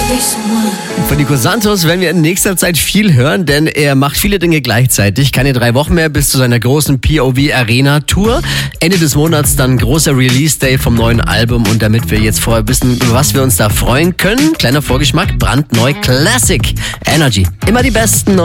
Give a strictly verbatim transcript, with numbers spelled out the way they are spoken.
Von Nico Santos werden wir in nächster Zeit viel hören, denn er macht viele Dinge gleichzeitig. Keine drei Wochen mehr bis zu seiner großen P O V Arena Tour. Ende des Monats dann großer Release Day vom neuen Album. Und damit wir jetzt vorher wissen, über was wir uns da freuen können, kleiner Vorgeschmack, brandneu Classic Energy. Immer die besten